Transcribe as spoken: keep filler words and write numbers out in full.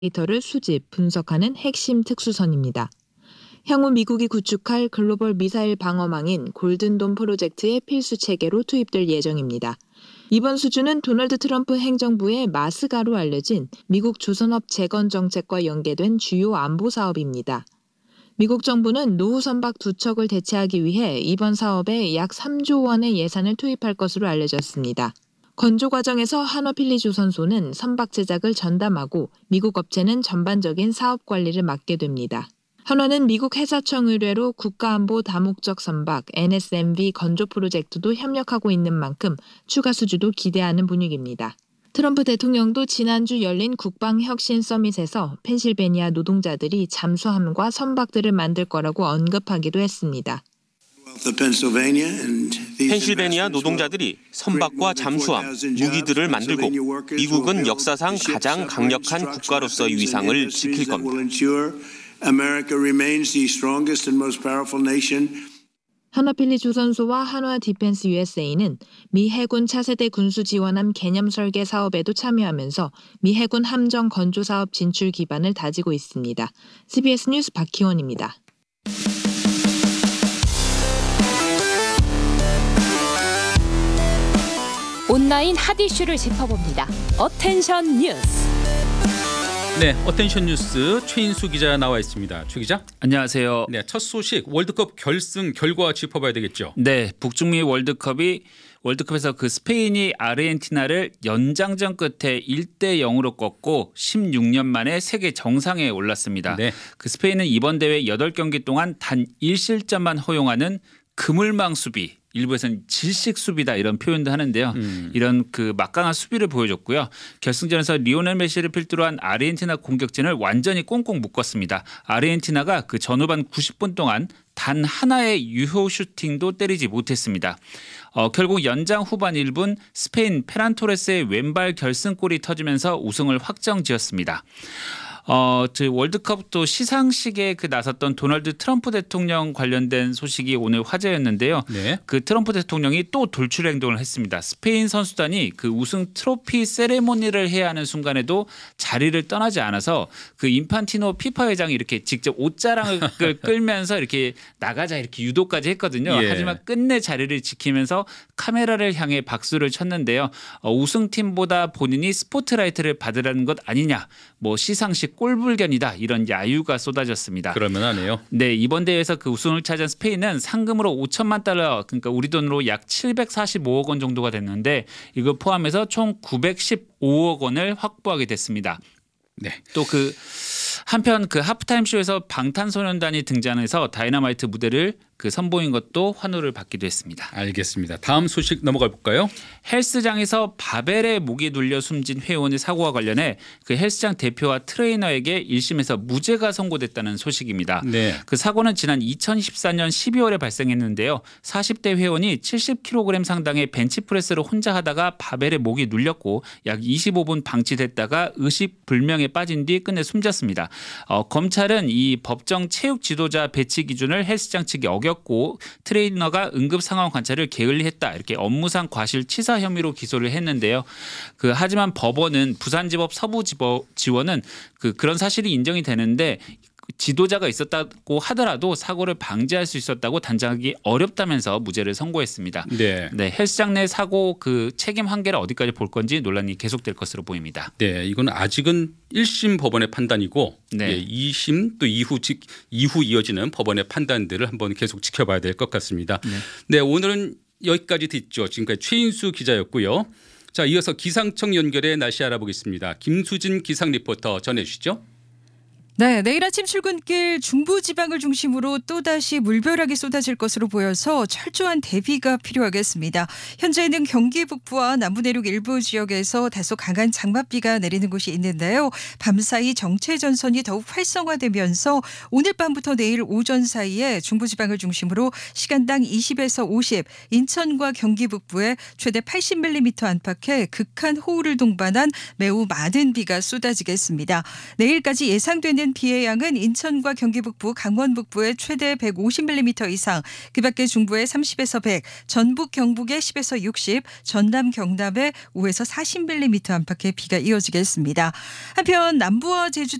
데이터를 수집, 분석하는 핵심 특수선입니다. 향후 미국이 구축할 글로벌 미사일 방어망인 골든돔 프로젝트의 필수 체계로 투입될 예정입니다. 이번 수주는 도널드 트럼프 행정부의 마스가로 알려진 미국 조선업 재건 정책과 연계된 주요 안보 사업입니다. 미국 정부는 노후 선박 두 척을 대체하기 위해 이번 사업에 약 삼조 원의 예산을 투입할 것으로 알려졌습니다. 건조 과정에서 한화필리조선소는 선박 제작을 전담하고 미국 업체는 전반적인 사업 관리를 맡게 됩니다. 한화는 미국 해사청 의뢰로 국가안보 다목적 선박 엔에스엠브이 건조 프로젝트도 협력하고 있는 만큼 추가 수주도 기대하는 분위기입니다. 트럼프 대통령도 지난주 열린 국방혁신 서밋에서 펜실베니아 노동자들이 잠수함과 선박들을 만들 거라고 언급하기도 했습니다. 펜실베니아 노동자들이 선박과 잠수함, 무기들을 만들고 미국은 역사상 가장 강력한 국가로서의 위상을 지킬 겁니다. 한화필리조선소와 한화디펜스 유에스에이는 미 해군 차세대 군수지원함 개념 설계 사업에도 참여하면서 미 해군 함정 건조 사업 진출 기반을 다지고 있습니다. 씨비에스 뉴스 박희원입니다. 온라인 핫 이슈를 짚어봅니다. 어텐션 뉴스. 네, 어텐션 뉴스 최인수 기자 나와 있습니다. 최 기자. 안녕하세요. 네, 첫 소식 월드컵 결승 결과 짚어봐야 되겠죠. 네, 북중미 월드컵이 월드컵에서 그 스페인이 아르헨티나를 연장전 끝에 일 대 영으로 꺾고 십육 년 만에 세계 정상에 올랐습니다. 네. 그 스페인은 이번 대회 여덟 경기 동안 단 일 실점만 허용하는 그물망 수비, 일부에서는 질식 수비다 이런 표현도 하는데요. 음. 이런 그 막강한 수비를 보여줬고요. 결승전에서 리오넬 메시를 필두로 한 아르헨티나 공격진을 완전히 꽁꽁 묶었습니다. 아르헨티나가 그 전후반 구십 분 동안 단 하나의 유효 슈팅도 때리지 못했습니다. 어, 결국 연장 후반 일 분 스페인 페란토레스의 왼발 결승골이 터지면서 우승을 확정지었습니다. 어, 저 월드컵도 시상식에 그 나섰던 도널드 트럼프 대통령 관련된 소식이 오늘 화제였는데요. 네. 그 트럼프 대통령이 또 돌출 행동을 했습니다. 스페인 선수단이 그 우승 트로피 세레모니를 해야 하는 순간에도 자리를 떠나지 않아서 그 인판티노 피파 회장이 이렇게 직접 옷자랑을 끌면서 이렇게 나가자 이렇게 유도까지 했거든요. 예. 하지만 끝내 자리를 지키면서 카메라를 향해 박수를 쳤는데요. 어, 우승팀보다 본인이 스포트라이트를 받으라는 것 아니냐. 뭐 시상식 꼴불견이다 이런 야유가 쏟아졌습니다. 그러면 하네요. 네, 이번 대회에서 그 우승을 차지한 스페인은 상금으로 오천만 달러, 그러니까 우리 돈으로 약 칠백사십오억 원 정도가 됐는데 이거 포함해서 총 구백십오억 원을 확보하게 됐습니다. 네. 또 그 한편 그 하프타임 쇼에서 방탄소년단이 등장해서 다이너마이트 무대를 그 선보인 것도 환호를 받기도 했습니다. 알겠습니다. 다음 소식 넘어가 볼까요? 헬스장에서 바벨에 목이 눌려 숨진 회원의 사고와 관련해 그 헬스장 대표와 트레이너에게 일 심에서 무죄가 선고됐다는 소식입니다. 네. 그 사고는 지난 이천십사 년 십이월에 발생했는데요. 사십 대 회원이 칠십 킬로그램 상당의 벤치프레스를 혼자 하다가 바벨에 목이 눌렸고 약 이십오 분 방치됐다가 의식불명에 빠진 뒤 끝내 숨졌습니다. 어, 검찰은 이 법정 체육 지도자 배치 기준을 헬스장 측이 어겼고 트레이너가 응급 상황 관찰을 게을리했다 이렇게 업무상 과실치사 혐의로 기소를 했는데요. 그 하지만 법원은 부산지법 서부지원은 그 그런 사실이 인정이 되는데 지도자가 있었다고 하더라도 사고를 방지할 수 있었다고 단정하기 어렵다면서 무죄를 선고했습니다. 네. 네, 헬스장 내 사고 그 책임 한계를 어디까지 볼 건지 논란이 계속될 것으로 보입니다. 네, 이건 아직은 일 심 법원의 판단이고 네. 예, 이 심 또 이후 직, 이후 이어지는 법원의 판단들을 한번 계속 지켜봐야 될 것 같습니다. 네. 네, 오늘은 여기까지 듣죠. 지금까지 최인수 기자였고요. 자, 이어서 기상청 연결해 날씨 알아보겠습니다. 김수진 기상 리포터 전해주시죠. 네, 내일 아침 출근길 중부지방을 중심으로 또다시 물벼락이 쏟아질 것으로 보여서 철저한 대비가 필요하겠습니다. 현재는 경기 북부와 남부 내륙 일부 지역에서 다소 강한 장맛비가 내리는 곳이 있는데요. 밤사이 정체전선이 더욱 활성화되면서 오늘 밤부터 내일 오전 사이에 중부지방을 중심으로 시간당 이십에서 오십, 인천과 경기 북부에 최대 팔십 밀리미터 안팎의 극한 호우를 동반한 매우 많은 비가 쏟아지겠습니다. 내일까지 예상되는 있는 비의 양은 인천과 경기 북부, 강원 북부에 최대 백오십 밀리미터 이상, 그밖에 중부에 삼십에서 백, 전북 경북에 십에서 육십, 전남 경남에 오에서 사십 밀리미터 안팎의 비가 이어지겠습니다. 한편 남부와 제주